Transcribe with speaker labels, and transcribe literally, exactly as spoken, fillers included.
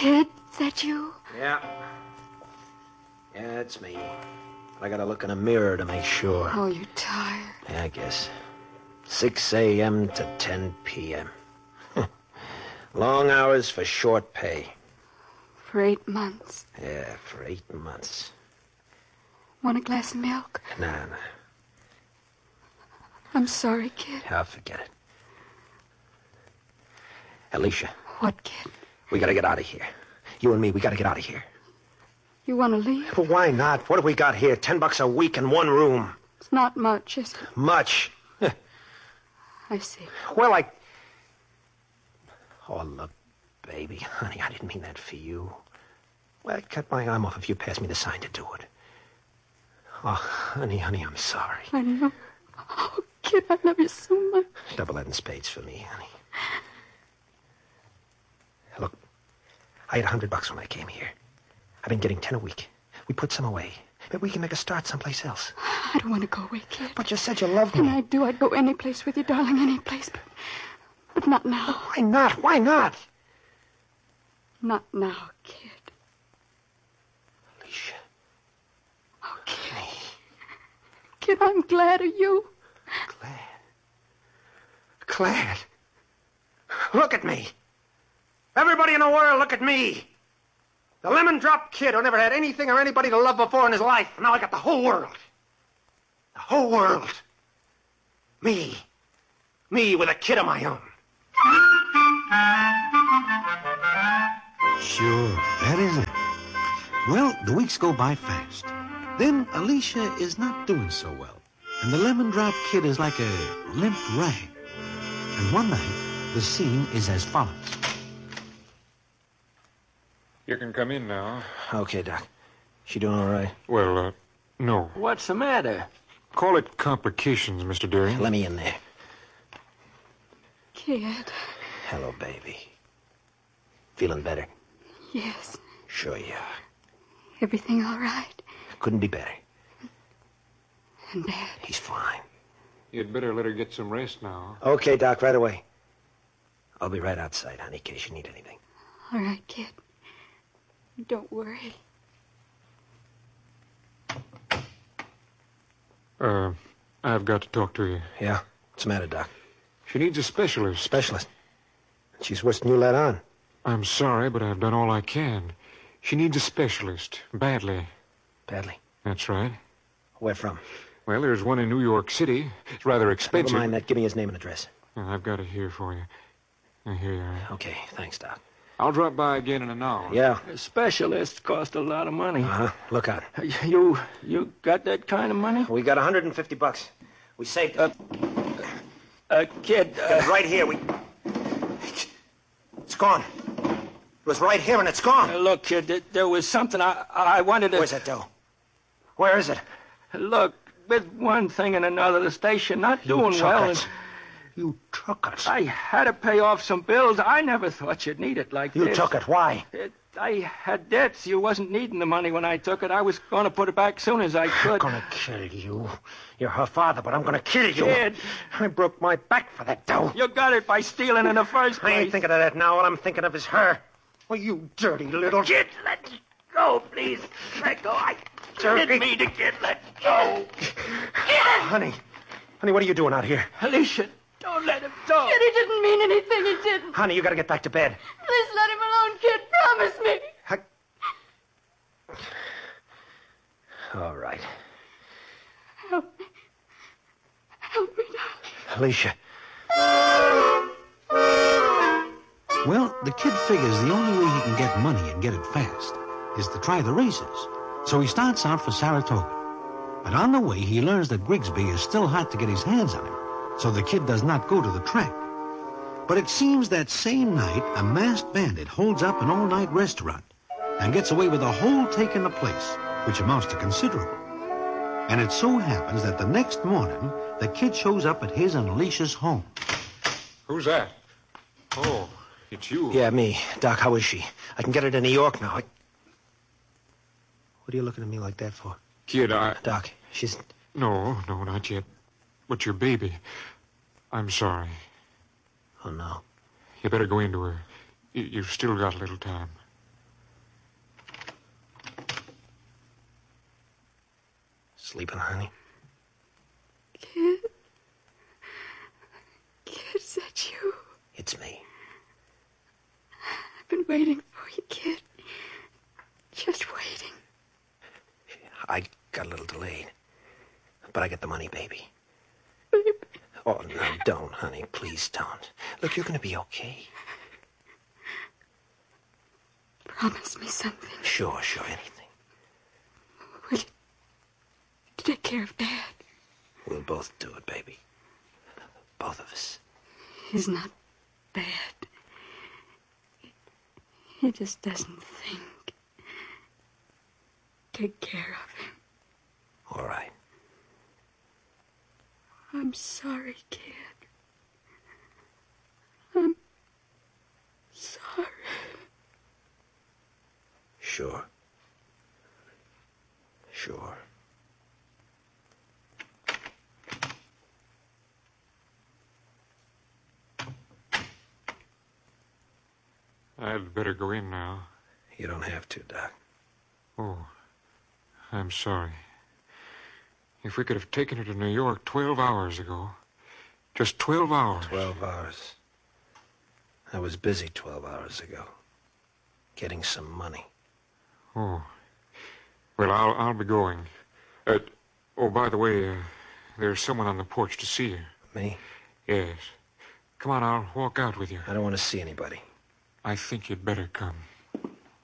Speaker 1: Kid, is that you?
Speaker 2: Yeah. Yeah, it's me. I gotta look in a mirror to make sure.
Speaker 1: Oh, you're tired.
Speaker 2: Yeah, I guess. six a.m. to ten p.m. Long hours for short pay.
Speaker 1: For eight months.
Speaker 2: Yeah, for eight months.
Speaker 1: Want a glass of milk?
Speaker 2: Nah, nah.
Speaker 1: I'm sorry, kid.
Speaker 2: I'll forget it. Alicia.
Speaker 1: What, kid?
Speaker 2: We gotta get out of here. You and me, we gotta get out of here.
Speaker 1: You want to leave?
Speaker 2: Well, why not? What have we got here? Ten bucks a week in one room.
Speaker 1: It's not much, is it?
Speaker 2: Much.
Speaker 1: I see.
Speaker 2: Well, I... Oh, look, baby. Honey, I didn't mean that for you. Well, I'd cut my arm off if you passed me the sign to do it. Oh, honey, honey, I'm sorry.
Speaker 1: I know. Oh, kid, I love you so much.
Speaker 2: Double that in spades for me, honey. Look, I had a hundred bucks when I came here. I've been getting ten a week. We put some away. Maybe we can make a start someplace else.
Speaker 1: I don't want to go away, kid.
Speaker 2: But you said you loved me.
Speaker 1: And I do. I'd go any place with you, darling, any place. But, but not now.
Speaker 2: Why not? Why not?
Speaker 1: Not now, kid.
Speaker 2: Alicia.
Speaker 1: Oh, kid. Kid, I'm glad of you.
Speaker 2: Glad? Glad? Look at me. Everybody in the world, look at me. The lemon drop kid who never had anything or anybody to love before in his life. Now I got the whole world. The whole world. Me. Me with a kid of my own.
Speaker 3: Sure, that is it. Well, the weeks go by fast. Then Alicia is not doing so well. And the lemon drop kid is like a limp rag. And one night, the scene is as follows.
Speaker 4: You can come in now.
Speaker 2: Okay, Doc. She doing all right?
Speaker 4: Well, uh, no.
Speaker 5: What's the matter?
Speaker 4: Call it complications, Mister Deering.
Speaker 2: Let me in there.
Speaker 1: Kid.
Speaker 2: Hello, baby. Feeling better?
Speaker 1: Yes.
Speaker 2: Sure you are.
Speaker 1: Everything all right?
Speaker 2: Couldn't be better.
Speaker 1: And Dad?
Speaker 2: He's fine.
Speaker 4: You'd better let her get some rest now.
Speaker 2: Okay, Doc, right away. I'll be right outside, honey, in case you need anything.
Speaker 1: All right, kid. Don't worry.
Speaker 4: Uh, I've got to talk to you.
Speaker 2: Yeah? What's the matter, Doc?
Speaker 4: She needs a specialist.
Speaker 2: Specialist? She's worse than you let on.
Speaker 4: I'm sorry, but I've done all I can. She needs a specialist. Badly.
Speaker 2: Badly?
Speaker 4: That's right.
Speaker 2: Where from?
Speaker 4: Well, there's one in New York City. It's rather expensive.
Speaker 2: Never mind that. Give me his name and address.
Speaker 4: Uh, I've got it here for you. Uh, here you are.
Speaker 2: Okay, thanks, Doc.
Speaker 4: I'll drop by again in an hour.
Speaker 2: Yeah.
Speaker 5: Specialists cost a lot of money.
Speaker 2: Uh-huh. Look out.
Speaker 5: You you got that kind of money?
Speaker 2: We got one hundred fifty bucks. We saved it.
Speaker 5: Uh, uh kid... Uh,
Speaker 2: It's right here. We... It's gone. It was right here and it's gone.
Speaker 5: Uh, look, kid, th- there was something I I wanted to...
Speaker 2: Where's that dough? Where is it?
Speaker 5: Look, with one thing and another, the station not doing
Speaker 2: you
Speaker 5: well.
Speaker 2: It.
Speaker 5: And
Speaker 2: you took it.
Speaker 5: I had to pay off some bills. I never thought you'd need it like
Speaker 2: you
Speaker 5: this.
Speaker 2: You took it. Why?
Speaker 5: It, I had debts. You wasn't needing the money when I took it. I was going to put it back soon as I could.
Speaker 2: I'm going to kill you. You're her father, but I'm going to kill you.
Speaker 5: Kid.
Speaker 2: I broke my back for that dough.
Speaker 5: You got it by stealing in the first place.
Speaker 2: I ain't thinking of that now. All I'm thinking of is her. Well, you dirty little...
Speaker 5: Kid, let go, please. Let go. I didn't mean to, kid. Let go. Kid!
Speaker 2: Honey. Honey, what are you doing out here?
Speaker 5: Alicia, don't let him go.
Speaker 1: Kid, he didn't mean anything. He didn't.
Speaker 2: Honey, you got to get back to bed.
Speaker 1: Please let him alone, kid. Promise me.
Speaker 2: I... All right.
Speaker 1: Help me. Help me, darling.
Speaker 2: Alicia.
Speaker 3: Well, the kid figures the only way he can get money and get it fast is to try the races. So he starts out for Saratoga. But on the way, he learns that Grigsby is still hot to get his hands on him, so the kid does not go to the track. But it seems that same night, a masked bandit holds up an all-night restaurant and gets away with the whole take in the place, which amounts to considerable. And it so happens that the next morning, the kid shows up at his and Alicia's home.
Speaker 4: Who's that? Oh, it's you.
Speaker 2: Yeah, me. Doc, how is she? I can get her to New York now. I... What are you looking at me like that for?
Speaker 4: Kid, I...
Speaker 2: Doc, she's...
Speaker 4: No, no, not yet. But your baby. I'm sorry.
Speaker 2: Oh, no.
Speaker 4: You better go into her. You, you've still got a little time.
Speaker 2: Sleeping, honey?
Speaker 1: Kid? Kid, is that you?
Speaker 2: It's me.
Speaker 1: I've been waiting for you, kid. Just waiting.
Speaker 2: I got a little delayed. But I get the money, baby.
Speaker 1: Baby.
Speaker 2: Oh, no, don't, honey. Please don't. Look, you're going to be okay.
Speaker 1: Promise me something.
Speaker 2: Sure, sure, anything.
Speaker 1: Will you take care of Dad?
Speaker 2: We'll both do it, baby. Both of us.
Speaker 1: He's not bad. He just doesn't think. Take care of him.
Speaker 2: All right.
Speaker 1: I'm sorry, kid. I'm sorry.
Speaker 2: Sure. Sure.
Speaker 4: I'd better go in now.
Speaker 2: You don't have to, Doc.
Speaker 4: Oh, I'm sorry. If we could have taken her to New York twelve hours ago. Just twelve hours.
Speaker 2: Twelve hours. I was busy twelve hours ago. Getting some money.
Speaker 4: Oh. Well, I'll, I'll be going. Uh, oh, by the way, uh, there's someone on the porch to see you.
Speaker 2: Me?
Speaker 4: Yes. Come on, I'll walk out with you.
Speaker 2: I don't want to see anybody.
Speaker 4: I think you'd better come.